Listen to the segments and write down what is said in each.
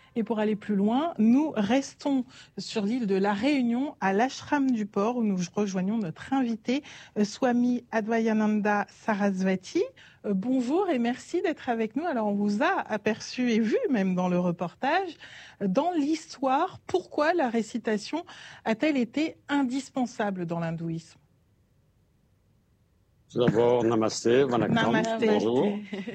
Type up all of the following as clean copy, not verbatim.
Et pour aller plus loin, nous restons sur l'île de la Réunion, à l'ashram du port, où nous rejoignons notre invité, Swami Advayananda Sarasvati. Bonjour et merci d'être avec nous. Alors on vous a aperçu et vu même dans le reportage, dans l'histoire, pourquoi la récitation a-t-elle été indispensable dans l'hindouisme? Tout d'abord, namasté, vanakkam, Namasté. bonjour.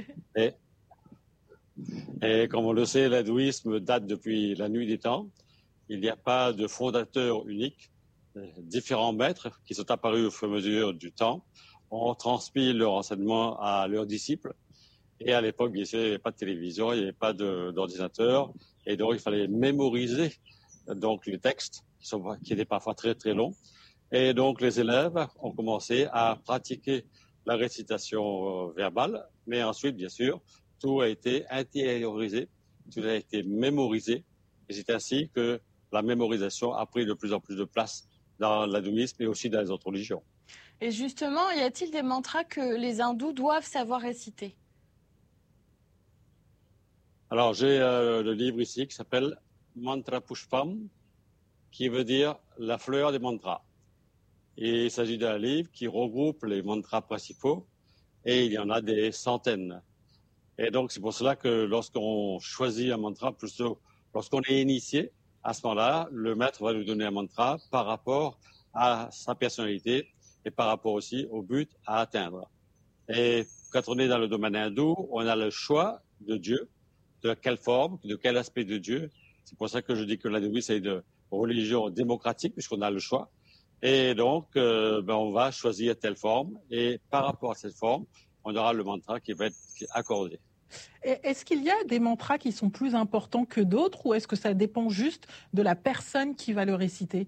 Et comme on le sait, l'hindouisme date depuis la nuit des temps. Il n'y a pas de fondateur unique. Différents maîtres qui sont apparus au fur et à mesure du temps ont transmis leur enseignement à leurs disciples. Et à l'époque, bien sûr, il n'y avait pas de télévision, il n'y avait pas d'ordinateur. Et donc, il fallait mémoriser donc, les textes qui étaient parfois très, très longs. Et donc, les élèves ont commencé à pratiquer la récitation verbale. Mais ensuite, bien sûr, tout a été intériorisé, tout a été mémorisé. Et c'est ainsi que la mémorisation a pris de plus en plus de place dans l'hindouisme et aussi dans les autres religions. Et justement, y a-t-il des mantras que les hindous doivent savoir réciter? Alors, j'ai le livre ici qui s'appelle Mantra Pushpam, qui veut dire la fleur des mantras. Et il s'agit d'un livre qui regroupe les mantras principaux et il y en a des centaines. Et donc, c'est pour cela que lorsqu'on choisit un mantra, plutôt lorsqu'on est initié, à ce moment-là, le maître va nous donner un mantra par rapport à sa personnalité et par rapport aussi au but à atteindre. Et quand on est dans le domaine hindou, on a le choix de Dieu, de quelle forme, de quel aspect de Dieu. C'est pour ça que je dis que l'hindouisme, c'est une religion démocratique, puisqu'on a le choix. Et donc, on va choisir telle forme, et par rapport à cette forme, on aura le mantra qui va être accordé. Est-ce qu'il y a des mantras qui sont plus importants que d'autres, ou est-ce que ça dépend juste de la personne qui va le réciter?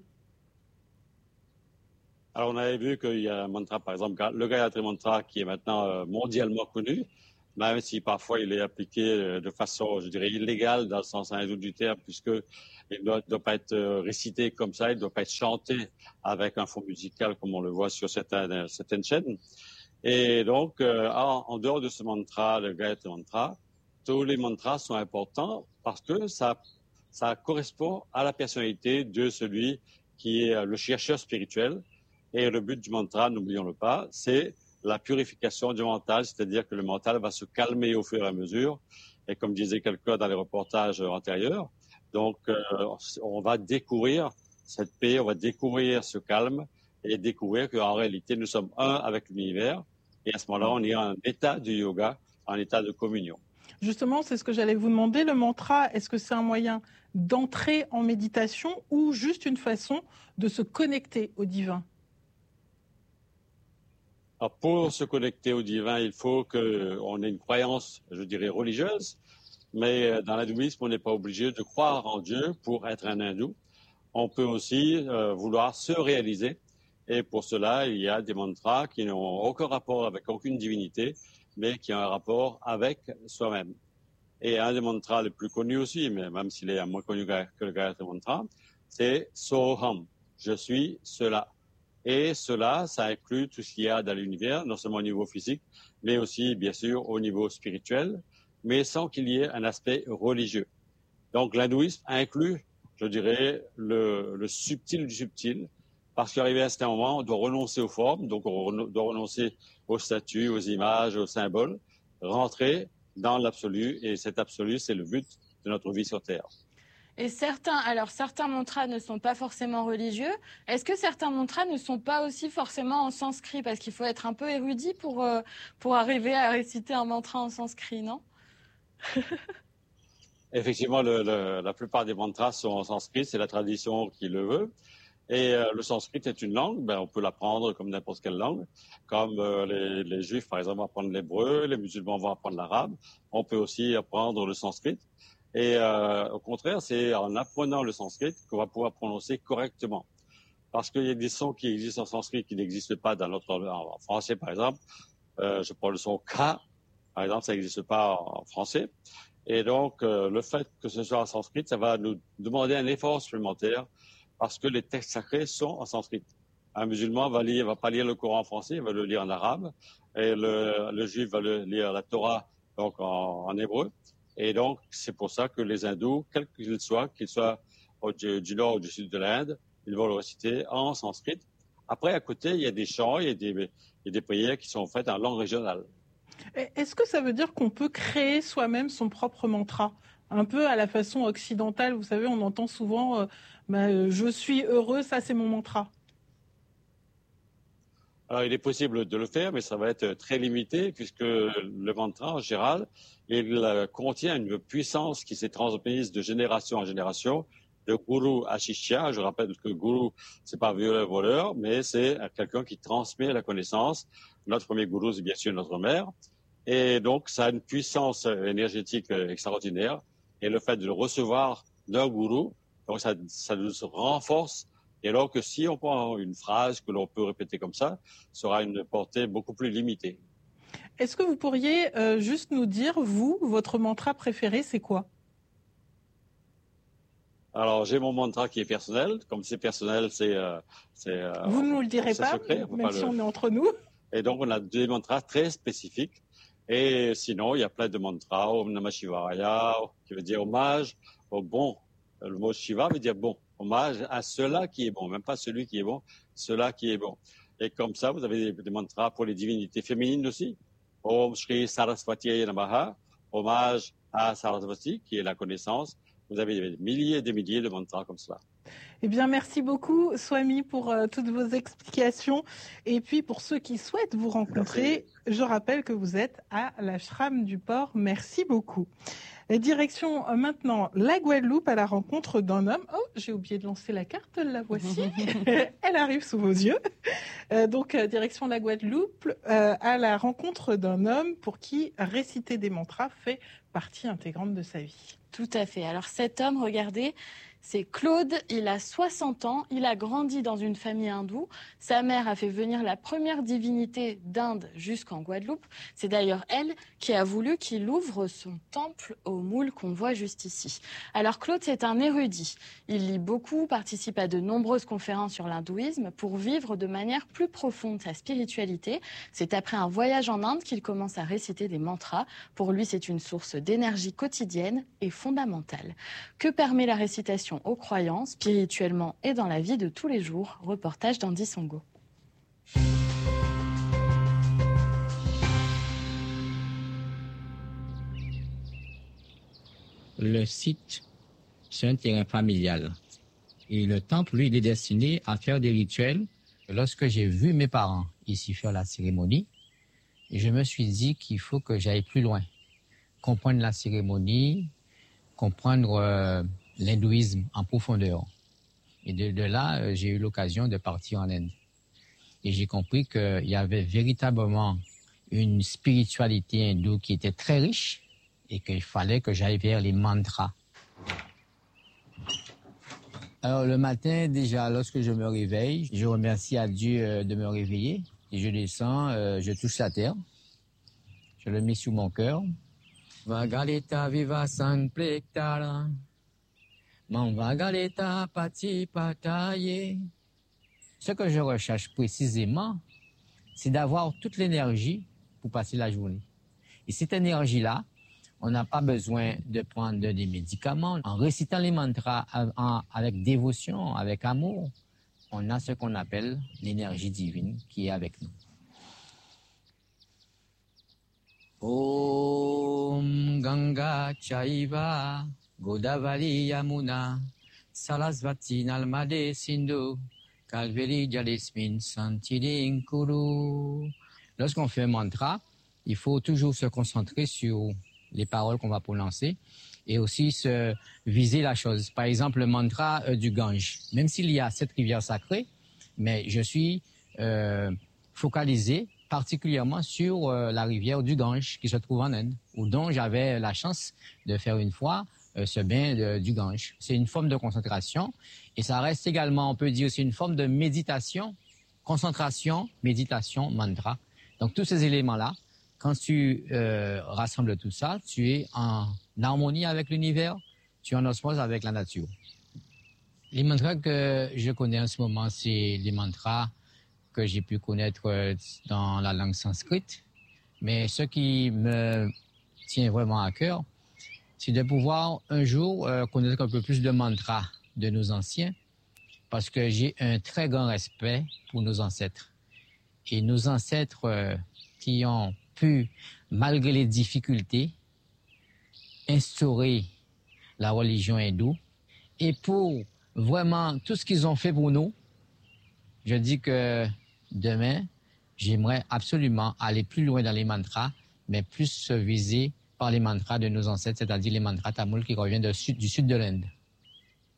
Alors, on avait vu qu'il y a un mantra, par exemple, le Gayatri Mantra, qui est maintenant mondialement connu, même si parfois il est appliqué de façon, je dirais, illégale dans le sens hindou du terme, puisqu'il ne doit pas être récité comme ça, il ne doit pas être chanté avec un fond musical comme on le voit sur certaines chaînes. Et donc, en dehors de ce mantra, le Gayatri Mantra, tous les mantras sont importants parce que ça correspond à la personnalité de celui qui est le chercheur spirituel. Et le but du mantra, n'oublions-le pas, c'est la purification du mental, c'est-à-dire que le mental va se calmer au fur et à mesure. Et comme disait quelqu'un dans les reportages antérieurs, donc on va découvrir cette paix, on va découvrir ce calme et découvrir qu'en réalité, nous sommes un avec l'univers. Et à ce moment-là, on est en état de yoga, en état de communion. Justement, c'est ce que j'allais vous demander. Le mantra, est-ce que c'est un moyen d'entrer en méditation ou juste une façon de se connecter au divin? Alors pour se connecter au divin, il faut qu'on ait une croyance, je dirais, religieuse. Mais dans l'hindouisme, on n'est pas obligé de croire en Dieu pour être un hindou. On peut aussi vouloir se réaliser. Et pour cela, il y a des mantras qui n'ont aucun rapport avec aucune divinité, mais qui ont un rapport avec soi-même. Et un des mantras les plus connus aussi, mais même s'il est moins connu que le Gayatri Mantra, c'est Soham, je suis cela. Et cela, ça inclut tout ce qu'il y a dans l'univers, non seulement au niveau physique, mais aussi, bien sûr, au niveau spirituel, mais sans qu'il y ait un aspect religieux. Donc l'hindouisme inclut, je dirais, le subtil du subtil, parce qu'arrivé à un moment, on doit renoncer aux formes, donc on doit renoncer aux statues, aux images, aux symboles, rentrer dans l'absolu, et cet absolu, c'est le but de notre vie sur Terre. Et certains mantras ne sont pas forcément religieux. Est-ce que certains mantras ne sont pas aussi forcément en sanskrit? Parce qu'il faut être un peu érudit pour arriver à réciter un mantra en sanskrit, non? Effectivement, la plupart des mantras sont en sanskrit, c'est la tradition qui le veut. Et le sanskrit est une langue, on peut l'apprendre comme n'importe quelle langue. Comme les juifs, par exemple, vont apprendre l'hébreu, les musulmans vont apprendre l'arabe. On peut aussi apprendre le sanskrit. Et au contraire, c'est en apprenant le sanskrit qu'on va pouvoir prononcer correctement. Parce qu'il y a des sons qui existent en sanskrit qui n'existent pas dans notre en français, par exemple. Je prends le son K, par exemple, ça n'existe pas en français. Et donc, le fait que ce soit en sanskrit, ça va nous demander un effort supplémentaire parce que les textes sacrés sont en sanskrit. Un musulman va pas lire le Coran en français, il va le lire en arabe. Et le juif va lire la Torah donc en hébreu. Et donc, c'est pour ça que les hindous, quels qu'ils soient du nord ou du sud de l'Inde, ils vont le réciter en sanskrit. Après, à côté, il y a des chants, il y a des prières qui sont faites en langue régionale. Est-ce que ça veut dire qu'on peut créer soi-même son propre mantra? Un peu à la façon occidentale, vous savez, on entend souvent je suis heureux, ça c'est mon mantra. Alors, il est possible de le faire, mais ça va être très limité puisque le mantra, en général, il contient une puissance qui s'est transmise de génération en génération, de guru à shishya. Je rappelle que guru, c'est pas voleur, mais c'est quelqu'un qui transmet la connaissance. Notre premier guru, c'est bien sûr notre mère. Et donc, ça a une puissance énergétique extraordinaire. Et le fait de le recevoir d'un gourou, donc ça nous renforce. Et alors que si on prend une phrase que l'on peut répéter comme ça aura une portée beaucoup plus limitée. Est-ce que vous pourriez juste nous dire, vous, votre mantra préféré, c'est quoi? Alors, j'ai mon mantra qui est personnel. Comme c'est personnel, vous ne nous le direz pas, secret, même si on est entre nous. Et donc, on a des mantras très spécifiques. Et sinon, il y a plein de mantras. Om Namah Shivaya, qui veut dire hommage au bon. Le mot Shiva veut dire bon. Hommage à cela qui est bon. Même pas celui qui est bon, cela qui est bon. Et comme ça, vous avez des mantras pour les divinités féminines aussi. Om Shri Saraswati Namaha, hommage à Saraswati, qui est la connaissance. Vous avez des milliers et des milliers de mantras comme cela. Eh bien, merci beaucoup, Swami, pour toutes vos explications. Et puis, pour ceux qui souhaitent vous rencontrer, je rappelle que vous êtes à l'ashram du port. Merci beaucoup. Et direction maintenant la Guadeloupe à la rencontre d'un homme. Oh, j'ai oublié de lancer la carte, la voici. Elle arrive sous vos yeux. Donc, direction la Guadeloupe à la rencontre d'un homme pour qui réciter des mantras fait partie intégrante de sa vie. Tout à fait. Alors cet homme, regardez, c'est Claude, il a 60 ans, il a grandi dans une famille hindoue. Sa mère a fait venir la première divinité d'Inde jusqu'en Guadeloupe. C'est d'ailleurs elle qui a voulu qu'il ouvre son temple au moule qu'on voit juste ici. Alors Claude, c'est un érudit. Il lit beaucoup, participe à de nombreuses conférences sur l'hindouisme pour vivre de manière plus profonde sa spiritualité. C'est après un voyage en Inde qu'il commence à réciter des mantras. Pour lui, c'est une source d'énergie quotidienne et fondamentale. Que permet la récitation aux croyants, spirituellement et dans la vie de tous les jours? Reportage d'Andy Songo. Le site, c'est un terrain familial. Et le temple, lui, il est destiné à faire des rituels. Lorsque j'ai vu mes parents ici faire la cérémonie, je me suis dit qu'il faut que j'aille plus loin. Comprendre la cérémonie, comprendre l'hindouisme en profondeur. Et de là, j'ai eu l'occasion de partir en Inde. Et j'ai compris qu'il y avait véritablement une spiritualité hindoue qui était très riche et qu'il fallait que j'aille vers les mantras. Alors le matin, déjà, lorsque je me réveille, je remercie à Dieu de me réveiller. Et je descends, je touche la terre. Je le mets sous mon cœur. Vagalita viva sang plektara. Manvagalita pati pataye. Ce que je recherche précisément, c'est d'avoir toute l'énergie pour passer la journée. Et cette énergie-là, on n'a pas besoin de prendre des médicaments. En récitant les mantras avec dévotion, avec amour, on a ce qu'on appelle l'énergie divine qui est avec nous. Om Ganga Chaiva Godavari Yamuna Sarasvati Nalmade Sindhu Kalveri Jalismin Santiling Kuru. Lorsqu'on fait un mantra, il faut toujours se concentrer sur les paroles qu'on va prononcer et aussi se viser la chose. Par exemple, le mantra du Gange. Même s'il y a 7 rivières sacrées, mais je suis focalisé particulièrement sur la rivière du Gange qui se trouve en Inde, où dont j'avais la chance de faire une fois ce bain du Gange. C'est une forme de concentration et ça reste également, on peut dire aussi une forme de méditation, concentration, méditation, mantra. Donc tous ces éléments-là, quand tu rassembles tout ça, tu es en harmonie avec l'univers, tu es en osmose avec la nature. Les mantras que je connais en ce moment, c'est les mantras que j'ai pu connaître dans la langue sanskrite. Mais ce qui me tient vraiment à cœur, c'est de pouvoir un jour connaître un peu plus de mantras de nos anciens, parce que j'ai un très grand respect pour nos ancêtres. Et nos ancêtres qui ont pu, malgré les difficultés, instaurer la religion hindoue. Et pour vraiment tout ce qu'ils ont fait pour nous, je dis que demain, j'aimerais absolument aller plus loin dans les mantras, mais plus se viser par les mantras de nos ancêtres, c'est-à-dire les mantras tamouls qui reviennent du sud de l'Inde.